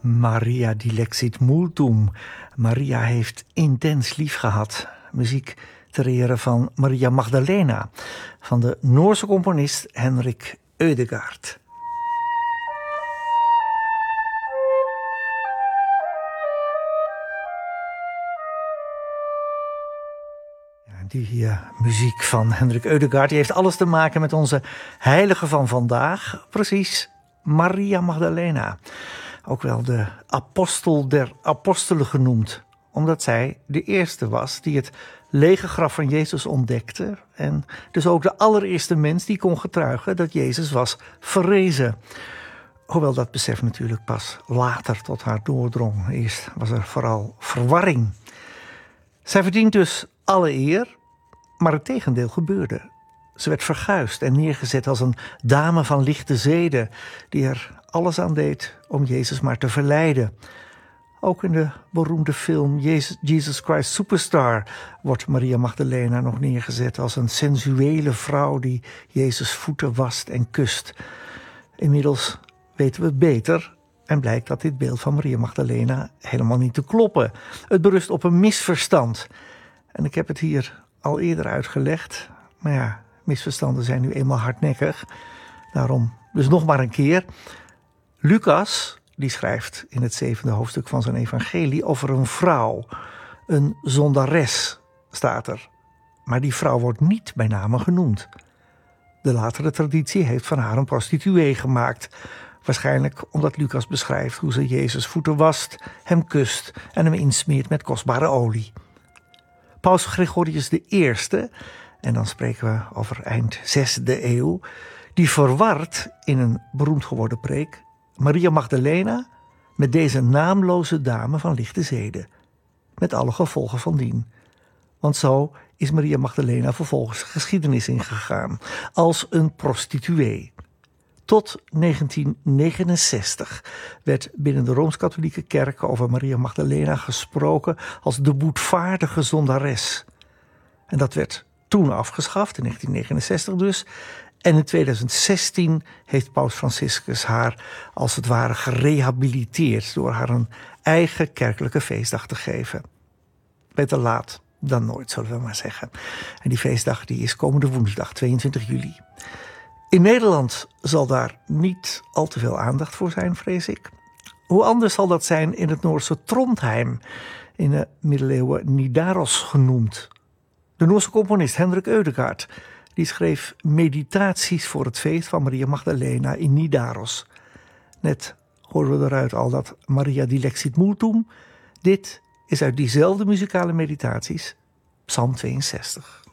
Maria dilexit multum. Maria heeft intens lief gehad. Muziek ter ere van Maria Magdalena van de Noorse componist Henrik Ødegaard. Die muziek van Henrik Ødegaard die heeft alles te maken met onze heilige van vandaag. Precies, Maria Magdalena. Ook wel de apostel der apostelen genoemd. Omdat zij de eerste was die het lege graf van Jezus ontdekte. En dus ook de allereerste mens die kon getuigen dat Jezus was verrezen. Hoewel dat besef natuurlijk pas later tot haar doordrong. Eerst was er vooral verwarring. Zij verdient dus alle eer, maar het tegendeel gebeurde. Ze werd verguisd en neergezet als een dame van lichte zeden die er alles aan deed om Jezus maar te verleiden. Ook in de beroemde film Jesus Christ Superstar wordt Maria Magdalena nog neergezet als een sensuele vrouw die Jezus' voeten wast en kust. Inmiddels weten we het beter en blijkt dat dit beeld van Maria Magdalena helemaal niet te kloppen. Het berust op een misverstand. En ik heb het hier al eerder uitgelegd. Maar ja, misverstanden zijn nu eenmaal hardnekkig. Daarom dus nog maar een keer. Lucas, die schrijft in het 7e hoofdstuk van zijn evangelie over een vrouw. Een zondares staat er. Maar die vrouw wordt niet bij name genoemd. De latere traditie heeft van haar een prostituee gemaakt. Waarschijnlijk omdat Lucas beschrijft hoe ze Jezus' voeten wast, hem kust en hem insmeert met kostbare olie. Paus Gregorius I, en dan spreken we over eind 6e eeuw, die verwart in een beroemd geworden preek Maria Magdalena met deze naamloze dame van lichte zeden, met alle gevolgen van dien. Want zo is Maria Magdalena vervolgens de geschiedenis ingegaan als een prostituee. Tot 1969 werd binnen de Rooms-Katholieke Kerk over Maria Magdalena gesproken als de boetvaardige zondares. En dat werd toen afgeschaft, in 1969 dus. En in 2016 heeft Paus Franciscus haar als het ware gerehabiliteerd door haar een eigen kerkelijke feestdag te geven. Beter laat dan nooit, zullen we maar zeggen. En die feestdag die is komende woensdag, 22 juli. In Nederland zal daar niet al te veel aandacht voor zijn, vrees ik. Hoe anders zal dat zijn in het Noorse Trondheim, in de middeleeuwen Nidaros genoemd. De Noorse componist Henrik Ødegaard die schreef meditaties voor het feest van Maria Magdalena in Nidaros. Net hoorden we eruit al dat Maria dilexit multum. Dit is uit diezelfde muzikale meditaties, Psalm 62.